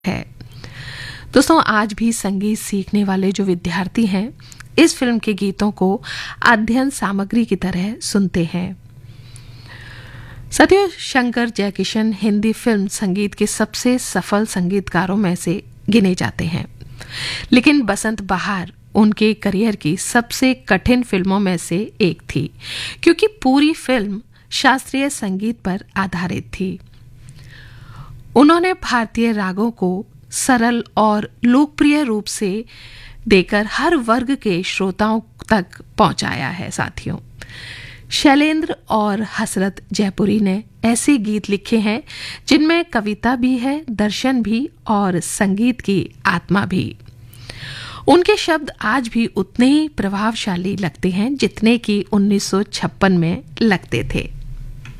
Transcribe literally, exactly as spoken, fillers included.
है। दोस्तों, आज भी संगीत सीखने वाले जो विद्यार्थी हैं इस फिल्म के गीतों को अध्ययन सामग्री की तरह सुनते हैं। साथियों, शंकर जयकिशन हिंदी फिल्म संगीत के सबसे सफल संगीतकारों में से गिने जाते हैं, लेकिन बसंत बहार उनके करियर की सबसे कठिन फिल्मों में से एक थी, क्योंकि पूरी फिल्म शास्त्रीय संगीत पर आधारित थी। उन्होंने भारतीय रागों को सरल और लोकप्रिय रूप से देकर हर वर्ग के श्रोताओं तक पहुंचाया है। साथियों, शैलेंद्र और हसरत जयपुरी ने ऐसे गीत लिखे हैं जिनमें कविता भी है, दर्शन भी और संगीत की आत्मा भी। उनके शब्द आज भी उतने ही प्रभावशाली लगते हैं जितने कि उन्नीस सौ छप्पन में लगते थे।